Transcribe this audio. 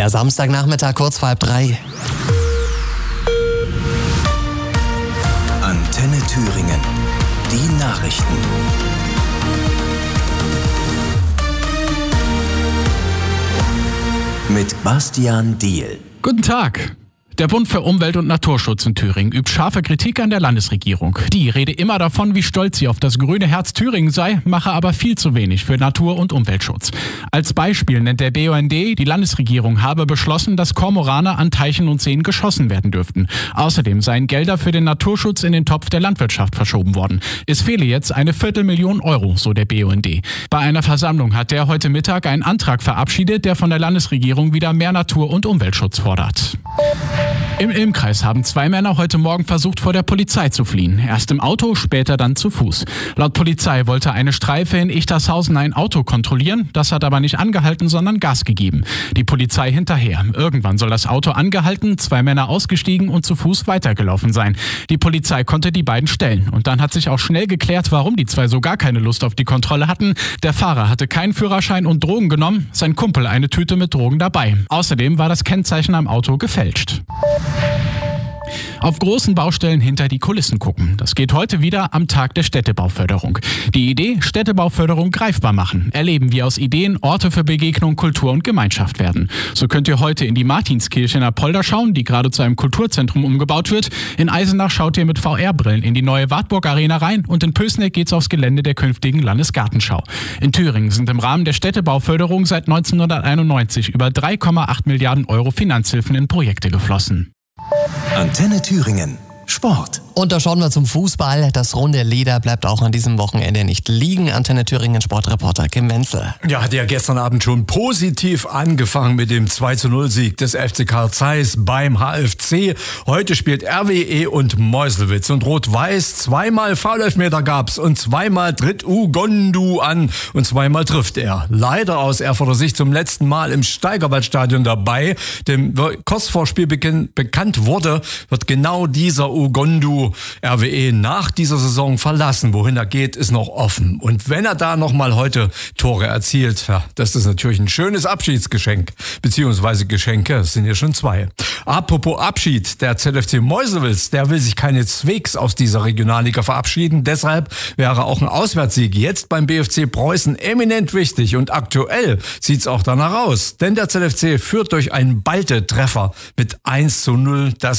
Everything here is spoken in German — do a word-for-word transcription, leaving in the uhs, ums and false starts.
Der Samstagnachmittag kurz vor halb drei. Antenne Thüringen. Die Nachrichten. Mit Bastian Diehl. Guten Tag. Der Bund für Umwelt und Naturschutz in Thüringen übt scharfe Kritik an der Landesregierung. Die rede immer davon, wie stolz sie auf das grüne Herz Thüringen sei, mache aber viel zu wenig für Natur- und Umweltschutz. Als Beispiel nennt der B U N D, die Landesregierung habe beschlossen, dass Kormorane an Teichen und Seen geschossen werden dürften. Außerdem seien Gelder für den Naturschutz in den Topf der Landwirtschaft verschoben worden. Es fehle jetzt eine Viertelmillion Euro, so der B U N D. Bei einer Versammlung hat der heute Mittag einen Antrag verabschiedet, der von der Landesregierung wieder mehr Natur- und Umweltschutz fordert. Im Ilmkreis haben zwei Männer heute Morgen versucht, vor der Polizei zu fliehen. Erst im Auto, später dann zu Fuß. Laut Polizei wollte eine Streife in Ichtershausen ein Auto kontrollieren. Das hat aber nicht angehalten, sondern Gas gegeben. Die Polizei hinterher. Irgendwann soll das Auto angehalten, zwei Männer ausgestiegen und zu Fuß weitergelaufen sein. Die Polizei konnte die beiden stellen. Und dann hat sich auch schnell geklärt, warum die zwei so gar keine Lust auf die Kontrolle hatten. Der Fahrer hatte keinen Führerschein und Drogen genommen, sein Kumpel eine Tüte mit Drogen dabei. Außerdem war das Kennzeichen am Auto gefälscht. Auf großen Baustellen hinter die Kulissen gucken. Das geht heute wieder am Tag der Städtebauförderung. Die Idee, Städtebauförderung greifbar machen. Erleben, wie aus Ideen Orte für Begegnung, Kultur und Gemeinschaft werden. So könnt ihr heute in die Martinskirche in Apolda schauen, die gerade zu einem Kulturzentrum umgebaut wird. In Eisenach schaut ihr mit V R-Brillen in die neue Wartburg Arena rein und in Pößneck geht's aufs Gelände der künftigen Landesgartenschau. In Thüringen sind im Rahmen der Städtebauförderung seit neunzehnhunderteinundneunzig über drei Komma acht Milliarden Euro Finanzhilfen in Projekte geflossen. Antenne Thüringen. Sport. Und da schauen wir zum Fußball. Das runde Leder bleibt auch an diesem Wochenende nicht liegen. Antenne Thüringen Sportreporter Kim Wenzel. Ja, hat ja gestern Abend schon positiv angefangen mit dem zwei zu null Sieg des F C Carl Zeiss beim H F C. Heute spielt R W E und Meuselwitz. Und Rot-Weiß, zweimal Foulelfmeter gab's und zweimal tritt Ugondu an und zweimal trifft er. Leider aus Erfurter Sicht zum letzten Mal im Steigerwaldstadion dabei. Dem kurz vor Spielbeginn bekannt wurde, wird genau dieser Ugondu R W E nach dieser Saison verlassen. Wohin er geht, ist noch offen. Und wenn er da nochmal heute Tore erzielt, ja, das ist natürlich ein schönes Abschiedsgeschenk. Beziehungsweise Geschenke, es sind ja schon zwei. Apropos Abschied, der Z F C Meuselwitz, der will sich keineswegs aus dieser Regionalliga verabschieden. Deshalb wäre auch ein Auswärtssieg jetzt beim B F C Preußen eminent wichtig. Und aktuell sieht's auch danach aus. Denn der Z F C führt durch einen Balte-Treffer mit eins zu null das